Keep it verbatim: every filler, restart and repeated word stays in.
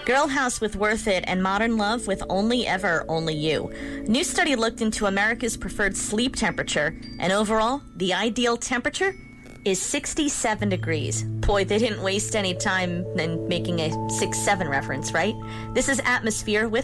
Girl House with Worth It, and Modern Love with Only Ever, Only You. New study looked into America's preferred sleep temperature, and overall, the ideal temperature is sixty-seven degrees. Boy, they didn't waste any time in making a six seven reference, right? This is Atmosphere with